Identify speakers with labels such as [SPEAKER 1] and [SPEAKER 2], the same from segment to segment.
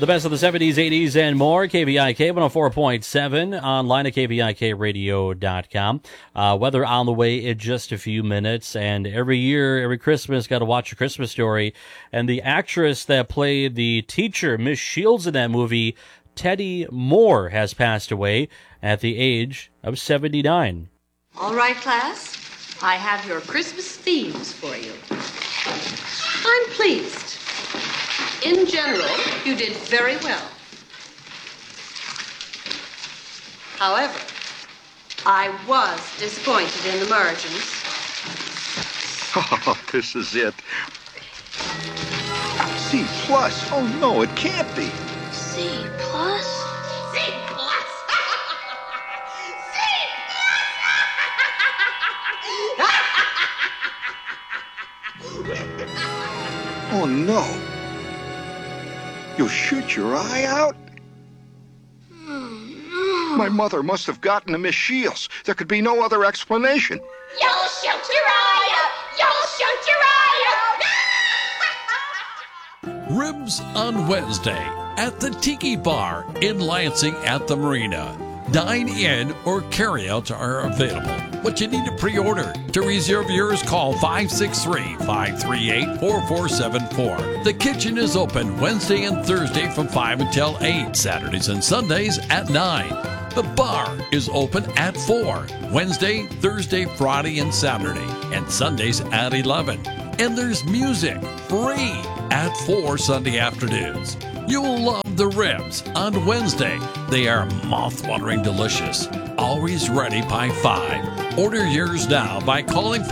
[SPEAKER 1] The best of the 70s, 80s, and more. KVIK 104.7, online at KVIKradio.com. Weather on the way in just a few minutes. And every year, every Christmas, got to watch A Christmas Story. And the actress that played the teacher, Miss Shields, in that movie, Teddy Moore, has passed away at the age of 79.
[SPEAKER 2] All right, class. I have your Christmas themes for you. I'm pleased. In general, you did very well. However, I was disappointed in the margins.
[SPEAKER 3] Oh, this is it. C plus. Oh, no, it can't be.
[SPEAKER 4] C plus?
[SPEAKER 2] C plus!
[SPEAKER 3] Oh, no. You'll shoot your eye out? My mother must have gotten to Miss Shields. There could be no other explanation.
[SPEAKER 4] You'll shoot your eye out! You'll shoot your eye out!
[SPEAKER 5] Ribs on Wednesday at the Tiki Bar in Lansing at the Marina. Dine in or carry-outs are available, but you need to pre-order. To reserve yours, call 563-538-4474. The kitchen is open Wednesday and Thursday from 5 until 8, Saturdays and Sundays at 9. The bar is open at 4, Wednesday, Thursday, Friday, and Saturday, and Sundays at 11. And there's music, free, at 4 Sunday afternoons. You'll love the ribs on Wednesday. They are mouth-watering delicious. Always ready by 5. Order yours now by calling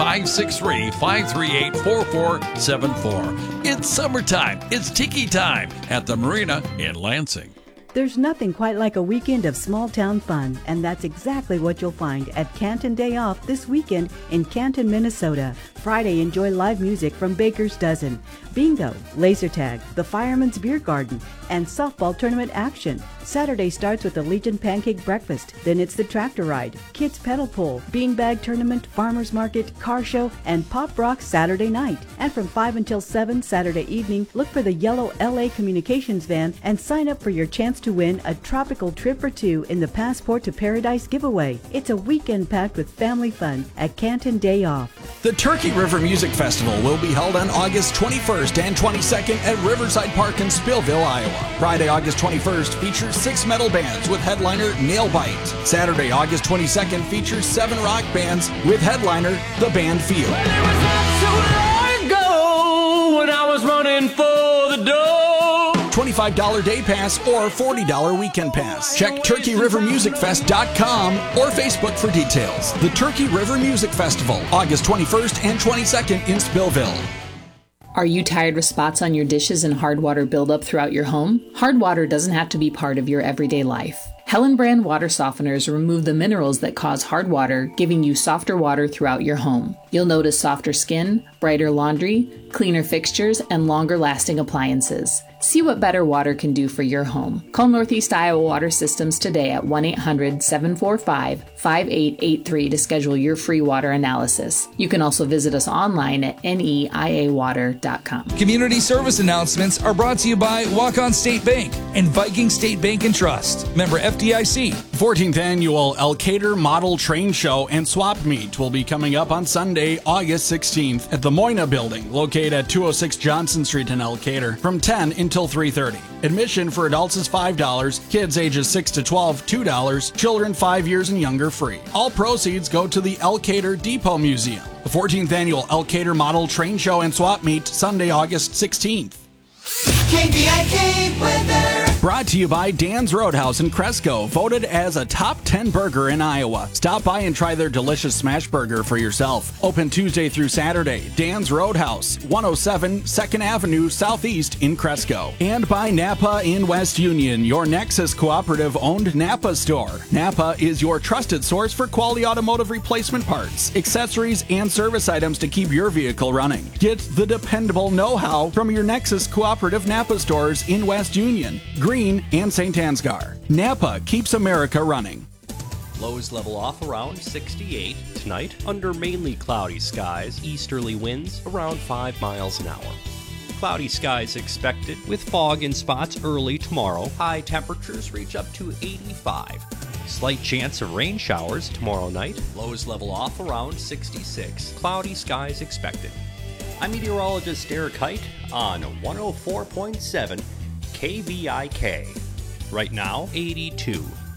[SPEAKER 5] 563-538-4474. It's summertime. It's tiki time at the Marina in Lansing.
[SPEAKER 6] There's nothing quite like a weekend of small-town fun, and that's exactly what you'll find at Canton Day Off this weekend in Canton, Minnesota. Friday, enjoy live music from Baker's Dozen, bingo, laser tag, the Fireman's Beer Garden, and softball tournament action. Saturday starts with the Legion Pancake Breakfast, then it's the tractor ride, kids pedal pull, beanbag tournament, farmers market, car show, and pop rock Saturday night. And from 5 until 7 Saturday evening, look for the yellow LA Communications van and sign up for your chance to win a tropical trip or two in the Passport to Paradise giveaway. It's a weekend packed with family fun at Canton Day Off.
[SPEAKER 7] The Turkey River Music Festival will be held on August 21st and 22nd at Riverside Park in Spillville, Iowa. Friday, August 21st features 6 metal bands with headliner Nailbite. Saturday, August 22nd features 7 rock bands with headliner The Band Field.
[SPEAKER 8] Well, it was not so long ago when I was running for the door.
[SPEAKER 7] $25 day pass or $40 weekend pass. Check TurkeyRiverMusicFest.com or Facebook for details. The Turkey River Music Festival, August 21st and 22nd in Spillville.
[SPEAKER 9] Are you tired with spots on your dishes and hard water buildup throughout your home? Hard water doesn't have to be part of your everyday life. Helen brand water softeners remove the minerals that cause hard water, giving you softer water throughout your home. You'll notice softer skin, brighter laundry, cleaner fixtures, and longer-lasting appliances. See what better water can do for your home. Call Northeast Iowa Water Systems today at 1-800-745-5883 to schedule your free water analysis. You can also visit us online at neiawater.com.
[SPEAKER 10] Community service announcements are brought to you by Walk-On State Bank and Viking State Bank and Trust. Member FDIC.
[SPEAKER 7] 14th Annual Elkader Model Train Show and Swap Meet will be coming up on Sunday, August 16th at the Moina Building, located at 206 Johnson Street in Elkader, from 10 until 3:30. Admission for adults is $5, kids ages 6 to 12, $2, children 5 years and younger free. All proceeds go to the Elkader Depot Museum. The 14th Annual Elkader Model Train Show and Swap Meet, Sunday, August 16th.
[SPEAKER 11] KVIK weather.
[SPEAKER 7] Brought to you by Dan's Roadhouse in Cresco, voted as a top 10 burger in Iowa. Stop by and try their delicious smash burger for yourself. Open Tuesday through Saturday. Dan's Roadhouse, 107 2nd Avenue Southeast in Cresco. And by Napa in West Union, your Nexus Cooperative-owned Napa store. Napa is your trusted source for quality automotive replacement parts, accessories, and service items to keep your vehicle running. Get the dependable know-how from your Nexus Cooperative Napa stores in West Union, Green, and St. Ansgar. Napa keeps America running.
[SPEAKER 12] Lows level off around 68 tonight under mainly cloudy skies, easterly winds around 5 miles an hour. Cloudy skies expected with fog in spots early tomorrow. High temperatures reach up to 85. Slight chance of rain showers tomorrow night. Lows level off around 66. Cloudy skies expected. I'm meteorologist Eric Height on 104.7 KVIK. Right now, 82.